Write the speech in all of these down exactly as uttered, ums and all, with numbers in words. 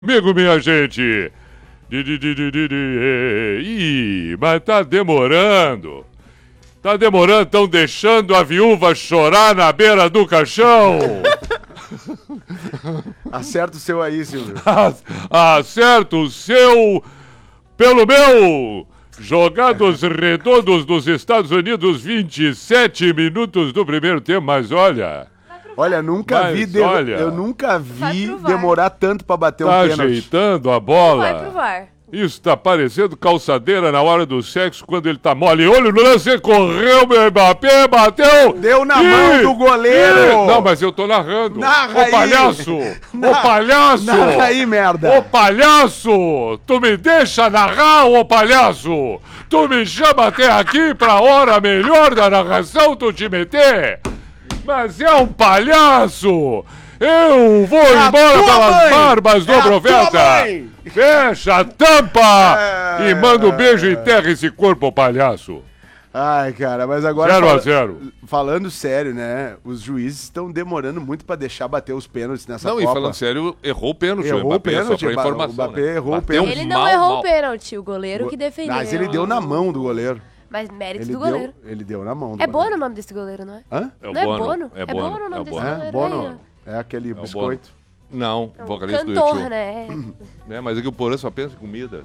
Amigo, minha gente. Ih, mas tá demorando. Tá demorando, estão deixando a viúva chorar na beira do caixão. Acerta o seu aí, Silvio. Acerta o seu pelo meu. Jogados redondos dos Estados Unidos, vinte e sete minutos do primeiro tempo, mas olha... Olha, nunca Mas vi de... olha, eu nunca vi demorar tanto pra bater tá um pênalti. Tá ajeitando a bola. Vai pro V A R. Isso tá parecendo calçadeira na hora do sexo, quando ele tá mole. Olha no lance, correu, meu Mbappé, bateu. Deu na Ih, mão do goleiro. Ih, não, mas eu tô narrando. Narra Ô aí. palhaço, Na... ô palhaço. Narra aí, merda. Ô palhaço, tu me deixa narrar, ô palhaço. Tu me chama até aqui pra hora melhor da narração tu te meter. Mas é um palhaço. Eu vou É embora pelas mãe. barbas do É profeta. Fecha a tampa É... e manda um beijo e enterra esse corpo, palhaço. Ai, cara, mas agora... Zero fala... a zero. Falando sério, né? Os juízes estão demorando muito pra deixar bater os pênaltis nessa Não, Copa. e falando sério, errou o pênalti. Errou o Mbappé, o pênalti, só pra ba- informação, o Mbappé né? errou o Bateu pênalti. Ele não mal, errou mal. o pênalti, o goleiro que defendeu. Mas ele deu na mão do goleiro. Mas méritos Ele do goleiro. deu, ele deu na mão do É goleiro. Bono o nome desse goleiro, não é? Hã? É o Não é Bono, Bono? é É Bono, Bono o é nome desse Bono. É, goleiro. Bono. É aquele o biscoito. Não, É um vocalista do cantor, YouTube. né? É, mas é que o Porã só pensa em comida.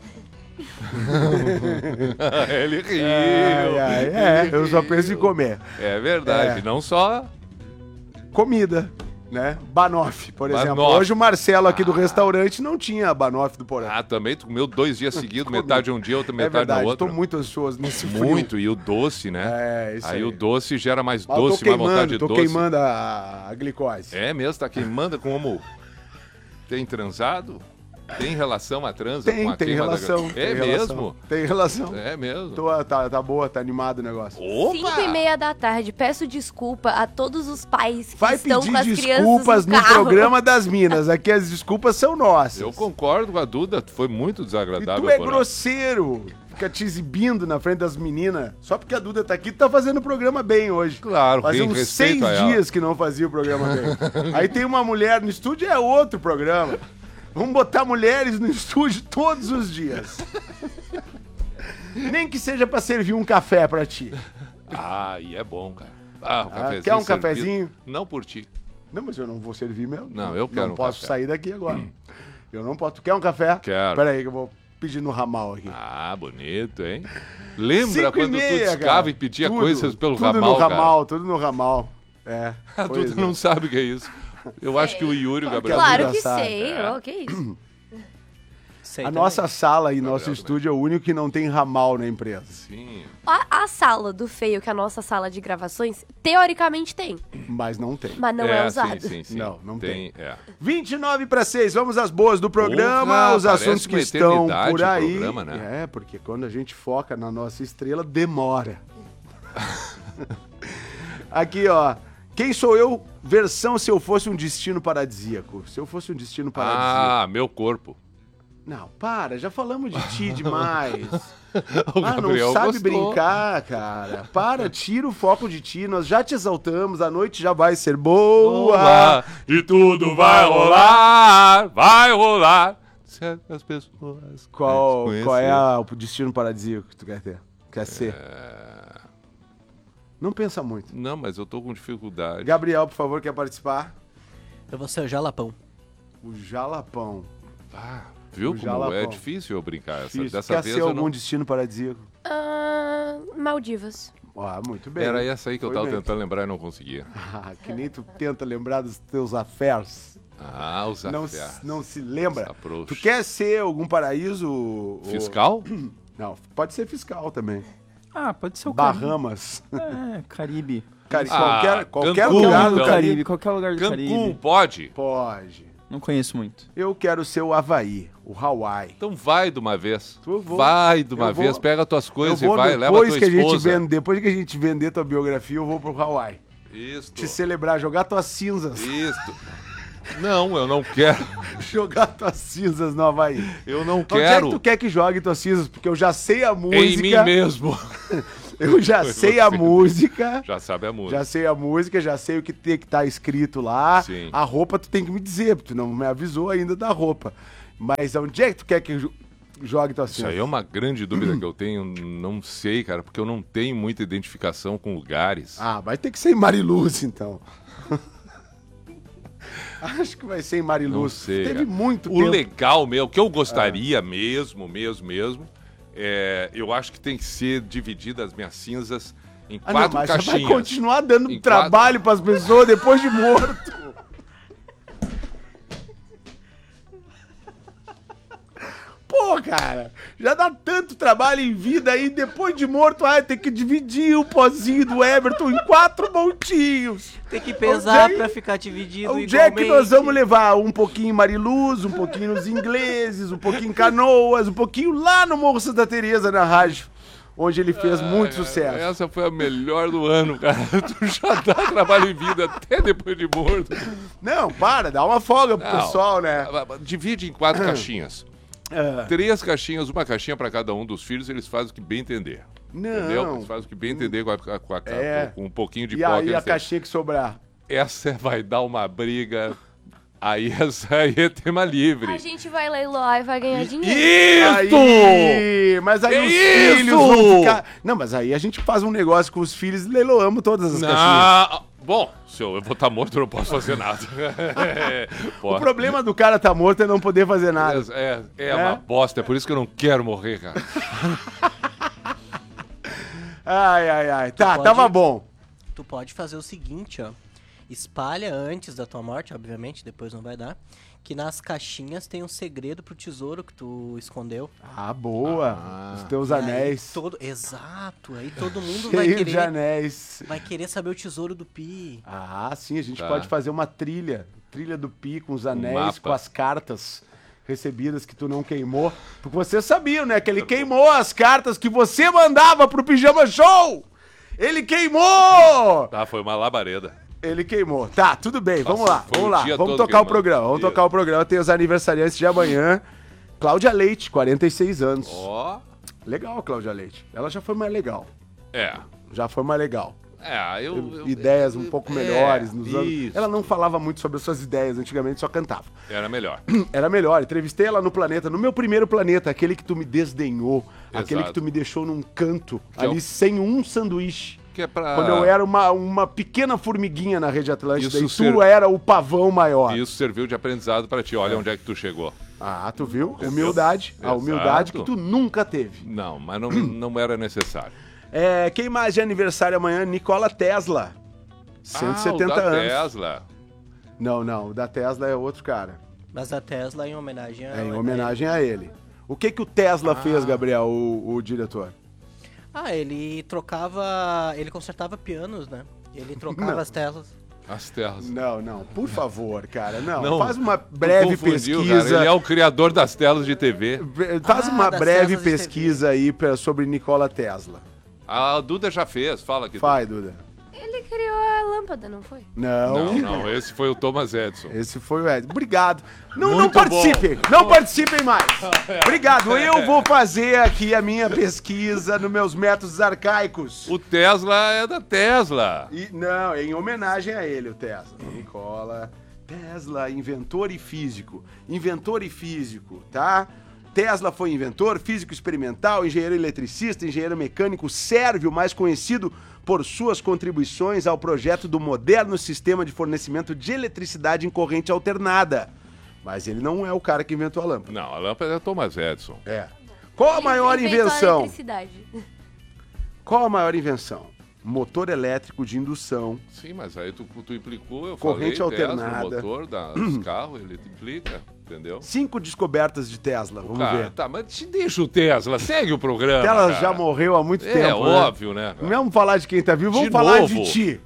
Ele riu. Ai, ai, é, eu só penso em comer. É verdade, É. não só... Comida, né? Banoffee, por exemplo. Banoffee. Hoje o Marcelo aqui do restaurante não tinha Banoffee do Porã. Ah, também tu comeu dois dias seguidos, metade um dia, outra É metade verdade, na outra. tô muito ansioso nesse frio. Muito, e o doce, né? É, isso aí. Aí o doce gera mais Mas eu doce, tô mais vontade queimando, de tô doce. queimando a, a glicose. É mesmo, tá queimando como... Tem transado? Tem relação a transa com Tem, a tem queima da- relação. É tem mesmo? relação, Tem relação. É mesmo. Tô- tá, tá boa, tá animado o negócio. Cinco e meia da tarde. Peço desculpa a todos os pais que Vai estão pedir com as desculpas crianças no, no carro. programa das minas. Aqui as desculpas são nossas. Eu concordo com a Duda, foi muito E desagradável. tu é Porã. grosseiro. Fica te exibindo na frente das meninas. Só porque a Duda tá aqui, tu tá fazendo o programa bem hoje. Claro, Fazia quem uns respeita seis ela. dias que não fazia o programa bem. Aí tem uma mulher no estúdio, é outro programa. Vamos botar mulheres no estúdio todos os dias. Nem que seja pra servir um café pra ti. Ah, e é bom, cara. Ah, um Ah, cafezinho quer um servido. cafezinho? Não por ti. Não, mas eu não vou servir mesmo. Não, eu quero Não um posso café. sair daqui agora. Eu não posso. Tu quer um café? Quero. Pera aí que eu vou pedir no ramal aqui. Ah, bonito, hein? Lembra Cinco e quando meia, tu discava cara. e pedia Tudo, coisas pelo tudo ramal, no cara? ramal, tudo no ramal. É. A pois Duda é. não sabe o que é isso. Eu acho que o Yuri e o Claro que Gabriel... a Claro Duda que sabe. sei. É. Ó, que isso? Sei A também. nossa sala e nosso Gabriel estúdio é o único que não tem ramal na empresa. Sim. A, a sala do Feio, que é a nossa sala de gravações, teoricamente tem, Mas não tem. mas não é, usado. Sim, sim, sim. Não, não tem. É. vinte e nove para seis, vamos às boas do programa, Porra, os assuntos parece que uma estão eternidade por o aí. programa, né? É, porque quando a gente foca na nossa estrela, demora. Aqui, ó. Quem sou eu? Versão se eu fosse um destino paradisíaco. Se eu fosse um destino paradisíaco. Ah, meu corpo. Não, para, já falamos de ti demais. O Ah, Gabriel não sabe gostou. brincar, cara. Para, tira o foco de ti. Nós já te exaltamos, a noite já vai ser boa. Olá, e tudo vai rolar, vai rolar. Certas pessoas. Qual, conhecer. qual é a- o destino paradisíaco que tu quer ter? Quer ser? É. Não pensa muito. Não, mas eu tô com dificuldade. Gabriel, por favor, quer participar? Eu vou ser o Jalapão. O Jalapão. Ah, viu O como Jalapão. é difícil eu brincar? Essa, Difícil. dessa Quer vez ser eu algum não... destino paradisíaco? Ah, Maldivas. Ah, muito bem. Era essa aí que eu Foi tava bem. tentando lembrar e não conseguia. Ah, que nem tu tenta lembrar dos teus affairs. Ah, os Não, afés. se- não se lembra. Essa prouxa. Tu quer ser algum paraíso? ou- Fiscal? Não, pode ser fiscal também. Ah, pode ser o Caribe. Bahamas. É, Caribe. Cari- Ah, qualquer qualquer Cancún, lugar do do então. Caribe. Caribe, qualquer lugar do Cancún, Caribe. pode? Pode. Não conheço muito. Eu quero ser o Havaí, o Hawaii. Então vai de uma vez. Eu vou. Vai de uma Eu vou. vez, pega as tuas coisas eu vou e vai, leva a depois tua que a gente esposa. vender, depois que a gente vender tua biografia, eu vou pro Hawaii. Isto. Te celebrar, jogar tuas cinzas. Isto. Não, eu não quero. Jogar tuas cinzas no Havaí. Eu não Onde é que quero. tu quer que jogue tuas cinzas? Porque eu já sei a Em música. mim mesmo. Eu já Foi sei a você. música. Já sabe a música. Já sei a música, já sei o que tem que estar escrito lá. Sim. A roupa tu tem que me dizer, porque tu não me avisou ainda da roupa. Mas onde é que tu quer que jo- jogue tua Isso cinza? aí é uma grande dúvida que eu tenho, não sei, cara, porque eu não tenho muita identificação com lugares. Ah, vai ter que ser em Mariluz, então. Acho que vai ser em Mariluz. Não sei. Teve cara. muito O tempo. legal mesmo, o que eu gostaria mesmo, mesmo, mesmo, é, eu acho que tem que ser dividida as minhas cinzas em Ah, não, quatro mas já vai caixinhas. continuar dando Em trabalho pras pessoas depois de morto. Pô, cara, já dá tanto trabalho em vida aí, depois de morto, ah, tem que dividir o pozinho do Everton em quatro montinhos. Tem que pesar Onde é- pra ficar dividido Onde é igualmente. que nós vamos levar? Um pouquinho em Mariluz, um pouquinho nos ingleses, um pouquinho em Canoas, um pouquinho lá no Morro Santa Teresa, na rádio, onde ele fez muito Ah, sucesso. Essa foi a melhor do ano, cara. Tu já dá trabalho em vida até depois de morto. Não, para, dá uma folga pro Não, pessoal, né? Divide em quatro caixinhas. Ah, Três caixinhas, uma caixinha pra cada um dos filhos, eles fazem o que bem entender. Entendeu? não. Eles fazem o que bem entender com, a- com a- É. com um pouquinho de E pó. que aí a eles têm. caixinha que sobrar? Essa vai dar uma briga. Aí essa aí é tema livre. A gente vai leiloar e vai ganhar dinheiro. Isso! Aí, mas aí Que os isso? filhos vão ficar... Não, mas aí a gente faz um negócio com os filhos e leiloamos todas as caixinhas. Ah, bom, se eu, eu vou estar morto, eu não posso fazer nada. O problema do cara tá morto é não poder fazer nada. É, é, é É? uma bosta, é por isso que eu não quero morrer, cara. Ai, ai, ai. Tá, pode- tava bom. Tu pode fazer o seguinte, ó. Espalha antes da tua morte, obviamente, depois não vai dar. Que nas caixinhas tem um segredo pro tesouro que tu escondeu. Ah, boa. Ah. Os teus E aí anéis. todo... Exato. Aí todo mundo vai Cheio de querer, anéis. vai querer saber o tesouro do Pi. Ah, sim, a gente Tá. pode fazer uma trilha. Trilha do Pi com os anéis, mapa. com as cartas recebidas que tu não queimou. Porque vocês sabiam, né? Que ele queimou as cartas que você mandava pro Pijama Show! Ele queimou! Tá, foi uma labareda. Ele queimou. Tá, tudo bem, vamos Nossa, lá, foi vamos o lá. dia Vamos todo tocar o queimando. programa, vamos Dia. tocar o programa. Tem os aniversariantes de amanhã. Cláudia Leite, quarenta e seis anos. Ó. Legal, Cláudia Leite. Ela já foi mais legal. É. Já foi mais legal. É, eu. eu- ideias eu- um pouco é, melhores. Nos anos... isso. Ela não falava muito sobre as suas ideias, antigamente só cantava. Era melhor. Era melhor, entrevistei ela no Planeta, no meu primeiro Planeta, aquele que tu me desdenhou, aquele que Exato. tu me deixou num canto, Que é ali o- sem um sanduíche. Que é pra. Quando eu era uma, uma pequena formiguinha na Rede Atlântida Isso e tu ser- era o pavão maior. Isso serviu de aprendizado pra ti. Olha onde é que tu chegou. Ah, tu viu? Humildade. A humildade que Exato. tu nunca teve. Não, mas não, não era necessário. É, quem mais de aniversário amanhã? Nikola Tesla. cento e setenta ah, o da anos. Tesla. Não, não, o da Tesla é outro cara. Mas a Tesla em homenagem a... É em homenagem a ele. O que que o Tesla fez, Gabriel, o, o diretor? Ah, ele trocava... Ele consertava pianos, né? Ele trocava Não. as Teslas. As telas. Não, não, por favor, cara, não. Não, faz uma Tu breve confundiu, pesquisa. cara. Ele é o criador das telas de T V. Faz Ah, uma das breve Teslas de pesquisa aí pra, sobre Nikola Tesla. A Duda já fez, fala aqui. Vai, Duda. Ele criou a lâmpada, não foi? Não. Não, não, esse foi o Thomas Edison. Esse foi o Ed. Obrigado. Não, não Muito participem. bom. Não participem mais. Obrigado. Eu vou fazer aqui a minha pesquisa nos meus métodos arcaicos. O Tesla é da Tesla. E, não, em homenagem a ele, o Tesla. Nikola Tesla, inventor e físico. Inventor e físico, tá? Tesla foi inventor, físico experimental, engenheiro eletricista, engenheiro mecânico sérvio, mais conhecido por suas contribuições ao projeto do moderno sistema de fornecimento de eletricidade em corrente alternada. Mas ele não é o cara que inventou a lâmpada. Não, a lâmpada é Thomas Edison. É. Qual a Ele maior inventou a invenção? eletricidade. Qual a maior invenção? Motor elétrico de indução. Sim, mas aí tu, tu implicou, eu Corrente falei, alternada. Tesla, o motor da- dos carros, ele implica, entendeu? Cinco descobertas de Tesla, vamos Cara, ver. tá, mas te deixa o Tesla, segue o programa. Tesla cara. já morreu há muito É tempo, né? óbvio, né? cara? Não vamos falar de quem tá vivo, vamos De falar novo. de ti.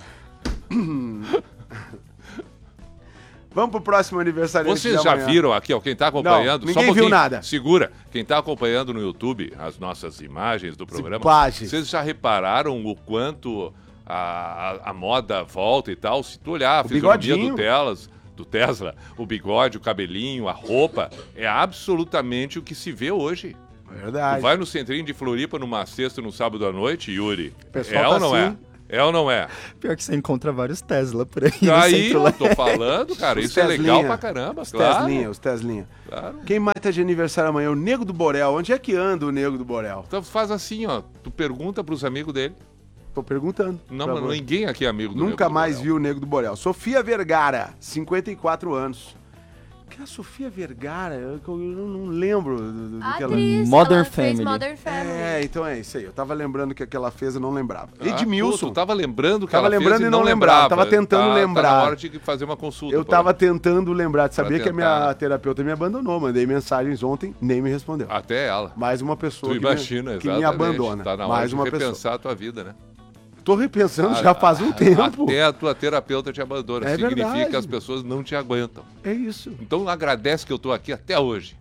Vamos pro próximo aniversário. Vocês já viram aqui, ó, quem tá acompanhando... Não, só um ninguém viu pouquinho, nada. Segura. Quem tá acompanhando no YouTube as nossas imagens do programa, imagens. vocês já repararam o quanto a, a, a moda volta e tal? Se tu olhar a O fisionomia bigodinho. do Telas, do Tesla, o bigode, o cabelinho, a roupa, é absolutamente o que se vê hoje. Tu Verdade. vai no centrinho de Floripa numa sexta, no sábado à noite, Yuri? pessoal É tá ou não assim. é? É ou não é? Pior que você encontra vários Tesla por aí. no Aí, centro eu lá. tô falando, cara, Os isso é Teslinha. legal pra caramba, Os claro. Teslinha, os Teslinha. Claro. Quem mais tá de aniversário amanhã? O Nego do Borel. Onde é que anda o Nego do Borel? Então faz assim, ó, tu pergunta pros amigos dele. Tô perguntando. Não, Pra mas você. ninguém aqui é amigo do Nunca Nego do mais Borel. vi o Nego do Borel. Sofia Vergara, cinquenta e quatro anos. Que é a Sofia Vergara? Eu, eu não, não lembro do, do A que ela... atriz, Modern ela fez Family. Modern Family. É, então é isso aí. Eu tava lembrando que aquela fez, eu não lembrava. Ah, Edmilson. pô, tu tava lembrando que Tava ela lembrando fez e não lembrava, tava tentando Tá- lembrar. Tá na hora de fazer uma consulta. Eu pô. tava tentando lembrar. De Pra saber que a minha tentar. terapeuta me abandonou. Mandei mensagens ontem, nem me respondeu. Até ela. Mais uma pessoa Tu que, imagina, me, que me exatamente. abandona. Tá na hora Mais de uma pessoa. repensar a tua vida, né? Tô repensando Ah, já faz um tempo. Até a tua terapeuta te abandona. É Significa verdade. que as pessoas não te aguentam. É isso. Então agradece que eu tô aqui até hoje.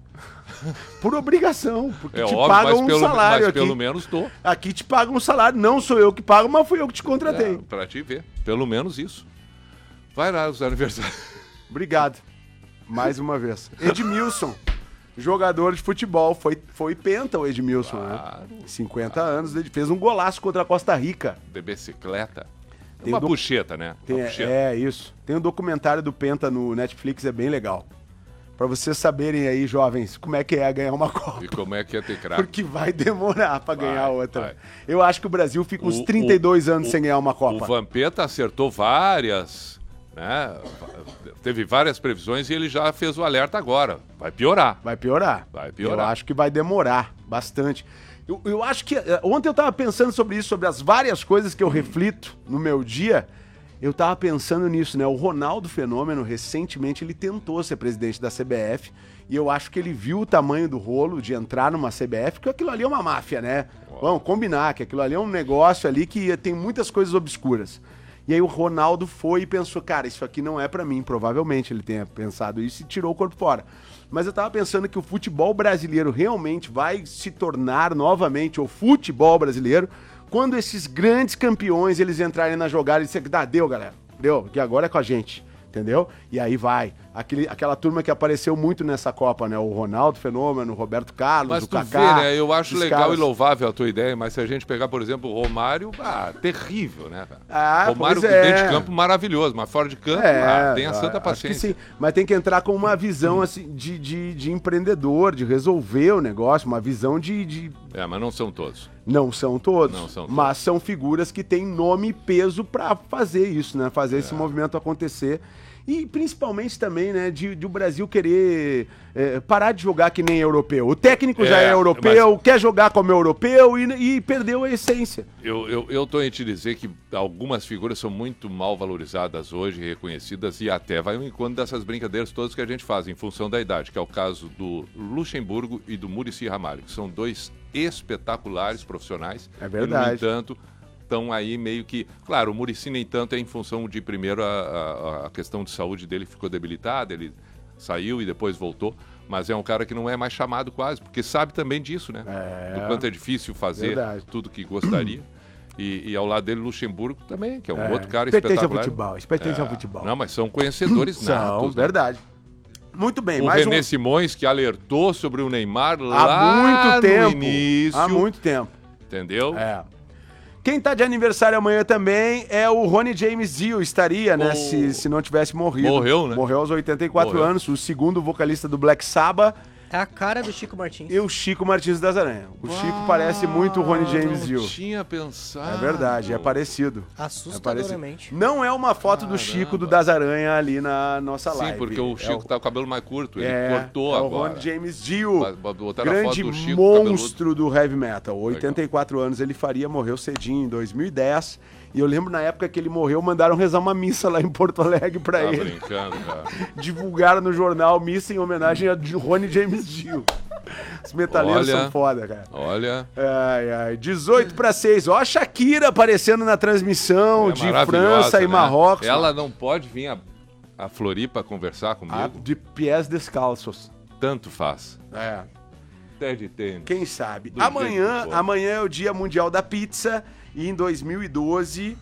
Por obrigação. Porque É te óbvio, pagam mas, um pelo, salário mas aqui. pelo menos tô. Aqui te pagam um salário. Não sou eu que pago, mas fui eu que te contratei. É, pra te ver. Pelo menos isso. Vai lá os aniversários. Obrigado. Mais uma vez. Edmilson. Jogador de futebol. Foi, foi penta o Edmilson, né? Claro. cinquenta anos. Ele fez um golaço contra a Costa Rica. De bicicleta. Tem Uma do- puxeta, né? Tem- Uma puxeta. é, isso. Tem um documentário do Penta no Netflix, é bem legal. Pra vocês saberem aí, jovens, como é que é ganhar uma Copa. E como é que é ter craque? Porque vai demorar pra Vai, ganhar outra. vai. Eu acho que o Brasil fica uns O- trinta e dois o- anos o- sem ganhar uma O Copa. Vampeta acertou várias, né? Teve várias previsões e ele já fez o alerta agora. Vai piorar. Vai piorar. Vai piorar. Eu acho que vai demorar bastante. Eu, eu acho que. eh, Ontem eu tava pensando sobre isso, sobre as várias coisas que eu reflito no meu dia. Eu tava pensando nisso, né? O Ronaldo Fenômeno, recentemente, ele tentou ser presidente da C B F. E eu acho que ele viu o tamanho do rolo de entrar numa C B F, porque aquilo ali é uma máfia, né? Vamos combinar que aquilo ali é um negócio ali que tem muitas coisas obscuras. E aí o Ronaldo foi e pensou, cara, isso aqui não é pra mim. Provavelmente ele tenha pensado isso e tirou o corpo fora. Mas eu tava pensando que o futebol brasileiro realmente vai se tornar novamente o futebol brasileiro quando esses grandes campeões eles entrarem na jogada e disserem, ah, deu, galera, deu, que agora é com a gente. Entendeu? E aí vai. Aquele, aquela turma que apareceu muito nessa Copa, né? O Ronaldo Fenômeno, o Roberto Carlos, Mas o tu Kaká. vê, né? Eu acho esses legal caras. e louvável a tua ideia, mas se a gente pegar, por exemplo, o Romário, ah, terrível, né, cara? Ah, Romário pois é. dentro de campo maravilhoso, mas fora de campo, ah, tenha santa acho que paciência. sim, mas tem que entrar com uma visão assim de, de, de empreendedor, de resolver o negócio, uma visão de, de- É, mas não são todos. Não são todos, Não são todos. mas são figuras que têm nome e peso pra fazer isso, né? Fazer esse movimento acontecer. E principalmente também, né, de, de o Brasil querer é, parar de jogar que nem europeu. O técnico já É, é europeu, quer jogar como europeu e, e perdeu a essência. Eu, eu, eu tô em te dizer que algumas figuras são muito mal valorizadas hoje, reconhecidas, e até vai um encontro dessas brincadeiras todas que a gente faz em função da idade, que é o caso do Luxemburgo e do Muricy Ramalho, que são dois espetaculares profissionais. É verdade. E, no entanto, estão aí meio que... Claro, o Muricy nem tanto é em função de, primeiro, a, a, a questão de saúde dele ficou debilitada, ele saiu e depois voltou, mas é um cara que não é mais chamado quase, porque sabe também disso, né? É. Do quanto é difícil fazer Verdade. tudo que gostaria. E, e ao lado dele, Luxemburgo também, que é um É. outro cara Pertence ao espetacular. futebol, isso pertence ao futebol. Não, mas são conhecedores São, natos. né? verdade. Muito bem, O mais René um... Simões, que alertou sobre o Neymar Há lá muito no tempo. início. Há muito tempo. Entendeu? É. Quem tá de aniversário amanhã também é o Rony James Dio, estaria, né? O- Se, se não tivesse morrido. Morreu, né? Morreu aos oitenta e quatro Morreu. anos, o segundo vocalista do Black Sabbath É a cara do Chico Martins. e o Chico Martins das Aranhas. O Chico parece muito o Rony James não Dio. tinha pensado. É verdade, é parecido. É Assustadoramente. parecido. Não é uma foto do Chico do Das Aranha ali na nossa Sim, live. porque o É Chico tá com o cabelo mais curto, ele é, cortou é o agora. Rony James Dio. Ba- Botaram a foto Grande do Chico cabeludo. monstro do heavy metal. oitenta e quatro anos ele faria, morreu cedinho em dois mil e dez. E eu lembro na época que ele morreu, mandaram rezar uma missa lá em Porto Alegre pra Tá ele. brincando, cara. Divulgaram no jornal missa em homenagem a Rony James Dio. Os metaleiros Olha. são foda, cara. Olha, Ai, ai. dezoito para seis. Ó a Shakira aparecendo na transmissão é de maravilhosa, França e né? Marrocos. Ela não pode vir a, a Floripa conversar comigo? Ah, de pés descalços. Tanto faz. É. Até de tênis. Quem sabe? Do Amanhã, jeito que for. amanhã é o Dia Mundial da Pizza e em dois mil e doze.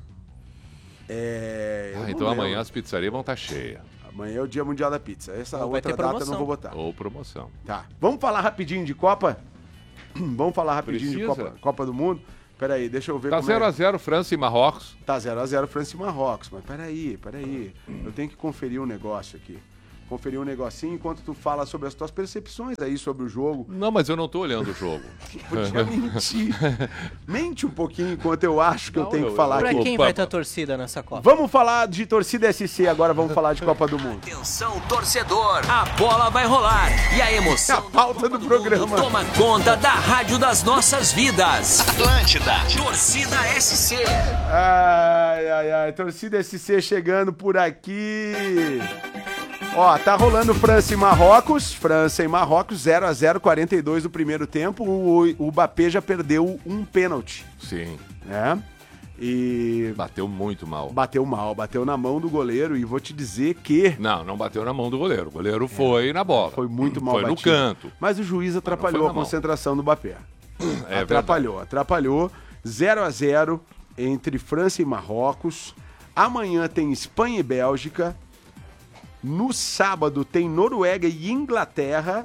É, eu Ah, não então lembro. amanhã as pizzarias vão estar cheias. Amanhã é o Dia Mundial da Pizza. Essa Ou vai outra ter data eu promoção. não vou botar. Ou promoção. Tá. Vamos falar rapidinho de Copa? Vamos falar rapidinho de Precisa? Copa, Copa do Mundo? Peraí, deixa eu ver Tá como é. zero a zero França e Marrocos. Tá zero a zero França e Marrocos, mas peraí, peraí. Eu tenho que conferir um negócio aqui. Conferir um negocinho enquanto tu fala sobre as tuas percepções aí sobre o jogo. Não, mas eu não tô olhando o jogo. Podia mentir. Mente um pouquinho enquanto eu acho que Não, eu tenho eu- que falar Pra aqui. quem Opa. vai ter a torcida nessa Copa? Vamos falar de torcida S C agora, vamos falar de Copa do Mundo. Atenção, torcedor, a bola vai rolar e a emoção É a pauta do programa. toma conta da rádio das nossas vidas. Atlântida, torcida S C. Ai, ai, ai, torcida S C chegando por aqui. Ó, tá rolando França e Marrocos. França e Marrocos, zero a zero, quarenta e dois do primeiro tempo. O, o Mbappé já perdeu um pênalti, Sim, né? E bateu muito mal. bateu mal, bateu na mão do goleiro. E vou te dizer que Não, não bateu na mão do goleiro. O goleiro foi na bola. foi muito mal Foi no batido. canto. Mas o juiz atrapalhou foi a na mão. concentração do Mbappé. É atrapalhou, atrapalhou. zero a zero entre França e Marrocos. Amanhã tem Espanha e Bélgica. No sábado tem Noruega e Inglaterra.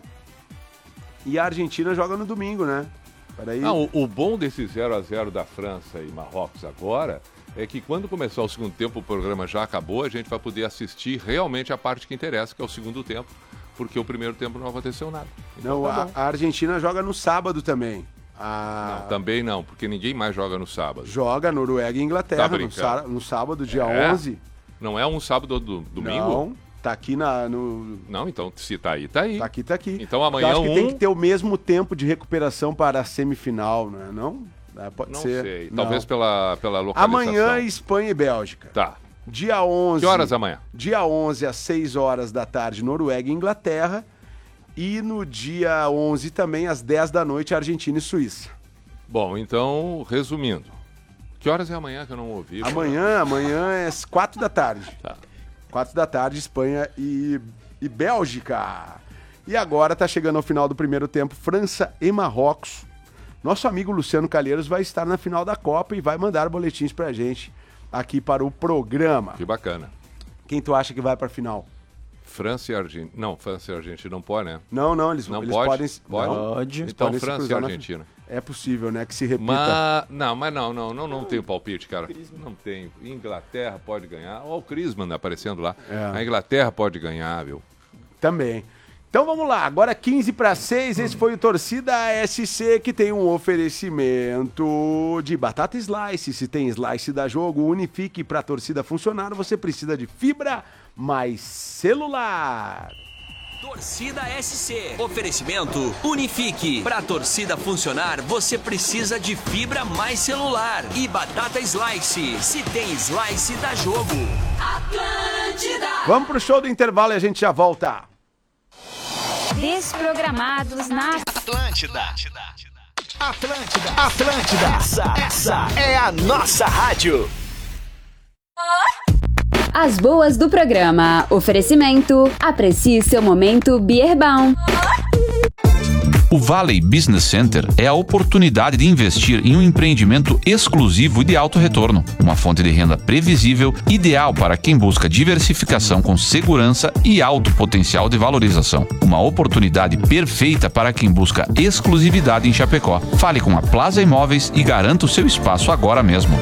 E a Argentina joga no domingo, né? Peraí. Não, o, o bom desse zero a zero da França e Marrocos agora é que quando começar o segundo tempo, o programa já acabou, a gente vai poder assistir realmente a parte que interessa, que é o segundo tempo, porque o primeiro tempo não aconteceu nada. Então Não, tá a, bom. a Argentina joga no sábado também. A... Não, também não, porque ninguém mais joga no sábado. Joga Noruega e Inglaterra Tá no, brincando. sá- no sábado, dia É? onze. Não é um sábado do domingo? Não, tá aqui na, no... Não, então se tá aí, tá aí. Tá aqui, tá aqui. Então amanhã Eu acho que um- tem que ter o mesmo tempo de recuperação para a semifinal, não é? Não? É, pode Não ser. sei, Não. talvez pela, pela localização. Amanhã, Espanha e Bélgica. Tá. Dia onze. Que horas amanhã? Dia onze, às seis horas da tarde, Noruega e Inglaterra. E no dia onze também, às dez da noite, Argentina e Suíça. Bom, então, resumindo. Que horas é amanhã que eu não ouvi? Amanhã, amanhã é às quatro da tarde. Tá. quatro da tarde, Espanha e, e Bélgica. E agora tá chegando ao final do primeiro tempo, França e Marrocos. Nosso amigo Luciano Calheiros vai estar na final da Copa e vai mandar boletins pra gente aqui para o programa. Que bacana. Quem tu acha que vai pra final? França e Argentina. Não, França e Argentina não pode, né? Não, não, eles, Não eles pode? podem... Pode? Não, Pode. eles Então, podem se França e cruzar na- Argentina. É possível, né, que se repita. Mas, não, mas não, não, não, não tenho palpite, cara. Não tenho. Inglaterra pode ganhar. Olha o Crisman aparecendo lá. É. A Inglaterra pode ganhar, viu? Também. Então vamos lá, agora quinze para seis, esse foi o Torcida S C, que tem um oferecimento de batata slice. Se tem slice da jogo, unifique para a torcida funcionar, você precisa de fibra mais celular. Torcida S C. Oferecimento Unifique. Pra torcida funcionar, você precisa de fibra mais celular e batata slice. Se tem slice, dá jogo. Atlântida. Vamos pro show do intervalo e a gente já volta. Desprogramados na Atlântida. Atlântida. Atlântida. Essa, essa é a nossa rádio. As boas do programa. Oferecimento. Aprecie seu momento Beerbaum. O Valley Business Center é a oportunidade de investir em um empreendimento exclusivo e de alto retorno. Uma fonte de renda previsível, ideal para quem busca diversificação com segurança e alto potencial de valorização. Uma oportunidade perfeita para quem busca exclusividade em Chapecó. Fale com a Plaza Imóveis e garanta o seu espaço agora mesmo.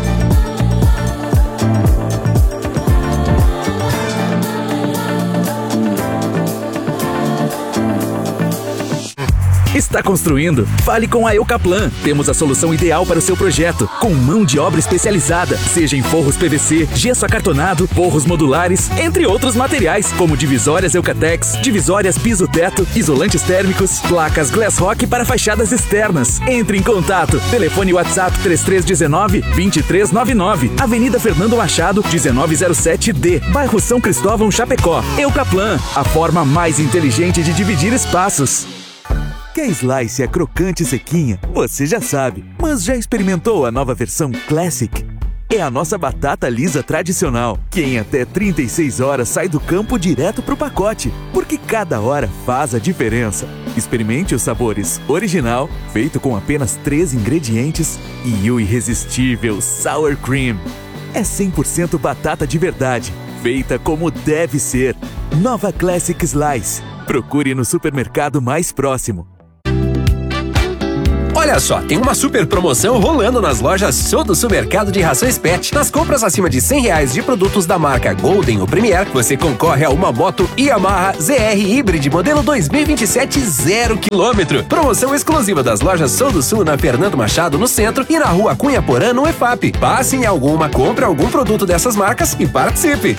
Está construindo? Fale com a Eucaplan. Temos a solução ideal para o seu projeto, com mão de obra especializada, seja em forros P V C, gesso acartonado, forros modulares, entre outros materiais, como divisórias Eucatex, divisórias piso-teto, isolantes térmicos, placas Glassrock para fachadas externas. Entre em contato. Telefone WhatsApp três três um nove, dois três nove nove, Avenida Fernando Machado, dezenove zero sete D, bairro São Cristóvão, Chapecó. Eucaplan, a forma mais inteligente de dividir espaços. Quer slice é crocante e sequinha? Você já sabe, mas já experimentou a nova versão Classic? É a nossa batata lisa tradicional, que em até trinta e seis horas sai do campo direto pro pacote, porque cada hora faz a diferença. Experimente os sabores original, feito com apenas três ingredientes, e o irresistível Sour Cream. É cem por cento batata de verdade, feita como deve ser. Nova Classic Slice. Procure no supermercado mais próximo. Olha só, tem uma super promoção rolando nas lojas Sou do Supermercado de Rações Pet. Nas compras acima de cem reais de produtos da marca Golden ou Premier, você concorre a uma moto Yamaha Z R Hybrid modelo dois mil e vinte e sete zero quilômetro. Promoção exclusiva das lojas Sou do Sul na Fernando Machado, no centro, e na rua Cunha Porã, no E F A P. Passe em alguma, compre algum produto dessas marcas e participe.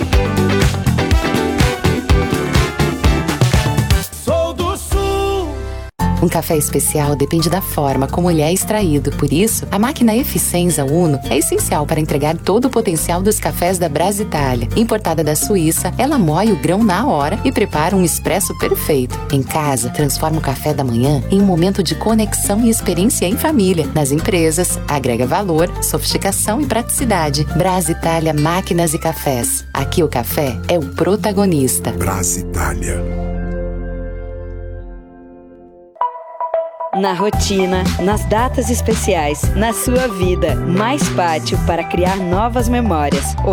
Um café especial depende da forma como ele é extraído. Por isso, a máquina Eficienza Uno é essencial para entregar todo o potencial dos cafés da Brasitália. Importada da Suíça, ela moe o grão na hora e prepara um expresso perfeito. Em casa, transforma o café da manhã em um momento de conexão e experiência em família. Nas empresas, agrega valor, sofisticação e praticidade. Brasitália Máquinas e Cafés. Aqui o café é o protagonista. Brasitália. Na rotina, nas datas especiais, na sua vida, mais pátio para criar novas memórias.